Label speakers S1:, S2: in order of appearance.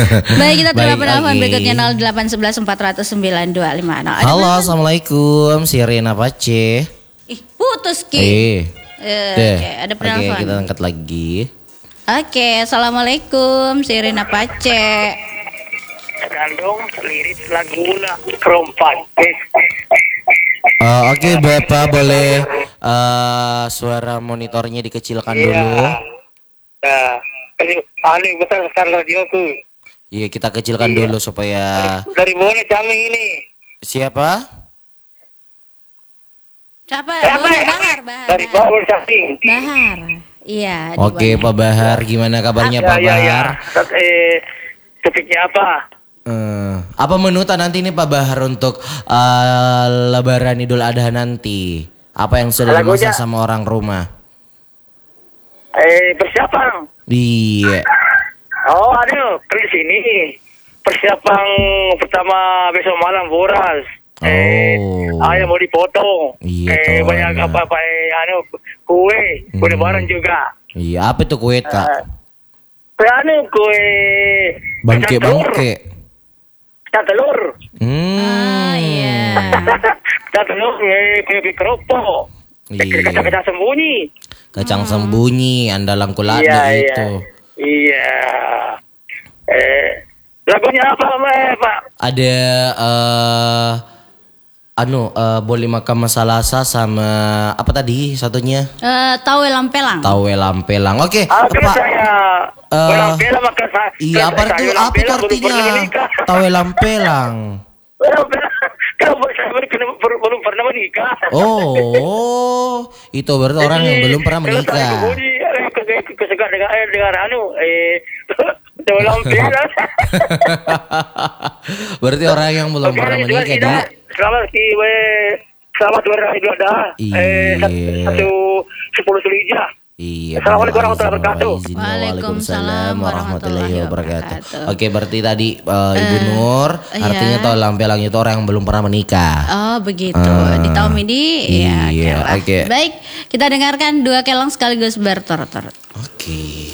S1: Baik, kita terima
S2: Baik,
S1: penelpon
S2: oke.
S1: berikutnya 0811 400 9250. Ada
S2: Halo,
S1: penelpon?
S2: assalamualaikum. Si Rina Pace.
S1: Ih, putus Ki.
S2: Deh.
S1: Oke, ada
S2: Oke,
S1: penelpon.
S2: kita angkat lagi.
S1: Oke, assalamualaikum, si Rina Pace.
S3: Kandung lirik laguna kerompak.
S2: Oke, Bapak boleh suara monitornya dikecilkan dulu.
S3: Nah, paling besar sekarang radioku.
S2: Iya, kita kecilkan dulu supaya
S3: Dari mana kami ini?
S2: siapa?
S1: Siapa?
S3: Siapa
S1: Boleh,
S3: ya?
S1: Bahar.
S3: Dari bawah Cacing.
S1: Bahar. Iya. di
S2: Oke,
S1: bawah.
S2: Pak Bahar, gimana kabarnya Pak Bahar?
S3: Topiknya apa?
S2: Apa menu nanti nih Pak Bahar untuk Lebaran Idul Adha nanti? Apa yang sudah
S3: Lagunya.
S2: dimasak sama orang rumah?
S3: Persiapan.
S2: Iya.
S3: Oh, ada di sini. Persiapan pertama besok malam boras. Ayam mau dipotong.
S2: Iya, tuh,
S3: banyak
S2: enak.
S3: apa kue, kue lebaran juga.
S2: Iya, apa itu kue Kak?
S3: Kue
S2: Bangke-bangke.
S3: Kacang telur.
S1: Ah, iya.
S3: Kacang telur, kue keropok.
S2: Iya.
S3: Kacang-kacang sembunyi.
S2: Kacang sembunyi, andalan kulade itu.
S3: Iya. Lagunya apa, Pak?
S2: Ada boleh makan masalasa sama apa tadi satunya?
S1: Tahu lampelang.
S2: Tawe lampelang. Oke,
S3: Akhirnya
S2: Pak.
S3: saya lampelang makan saya.
S2: Iya, apa itu? Apa itu artinya? Tawe lampelang.
S3: Kalau saya belum pernah menikah.
S2: Oh, itu berarti orang yang belum pernah menikah.
S3: Kesegar dengan tawe lampelang.
S2: Berarti orang yang belum pernah menikah dia.
S3: Selamat Lebaran Idul Adha.
S2: Iya.
S3: 10 Zulhijjah.
S2: Iya.
S3: Assalamualaikum warahmatullahi wabarakatuh.
S2: Waalaikumsalam warahmatullahi wabarakatuh.
S1: wabarakatuh.
S2: Oke, berarti tadi Ibu Nur artinya
S1: iya.
S2: tahu lampelang itu orang yang belum pernah menikah.
S1: Oh begitu. Di tahun ini ya.
S2: Iya,
S1: lah.
S2: oke.
S1: Baik, kita dengarkan dua kelong sekaligus bertorot-torot.
S2: Oke.